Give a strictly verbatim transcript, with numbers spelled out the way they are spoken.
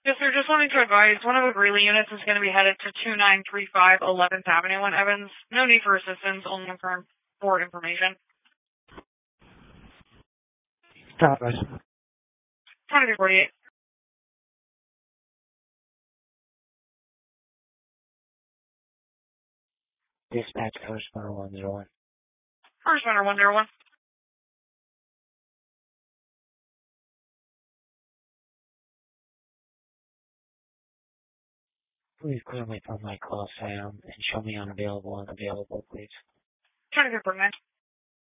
Yes, sir. Just wanting to advise, one of the Greeley units is going to be headed to two nine three five eleventh Avenue in Evans. No need for assistance, only for for information. Stop us. twenty-three forty-eight. Dispatch First Runner one zero one. First Runner one zero one. Please clear me from my call, Sam, and show me unavailable and available, please. twenty-three forty-nine.